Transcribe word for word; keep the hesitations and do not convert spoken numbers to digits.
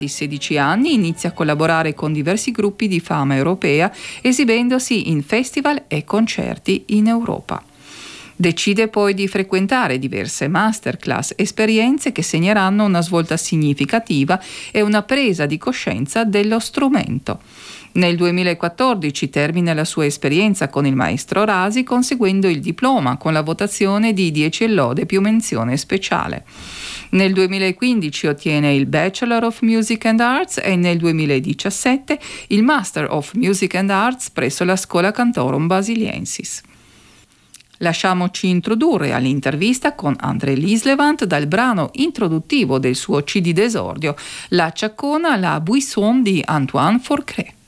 Di sedici anni inizia a collaborare con diversi gruppi di fama europea, esibendosi in festival e concerti in Europa. Decide poi di frequentare diverse masterclass, esperienze che segneranno una svolta significativa e una presa di coscienza dello strumento. Nel duemilaquattordici termina la sua esperienza con il maestro Rasi, conseguendo il diploma con la votazione di dieci lode più menzione speciale. Nel duemilaquindici ottiene il Bachelor of Music and Arts e nel duemiladiciassette il Master of Music and Arts presso la Schola Cantorum Basiliensis. Lasciamoci introdurre all'intervista con André Lislevant dal brano introduttivo del suo C D d'esordio, La Ciaccona, la Buisson di Antoine Forcret.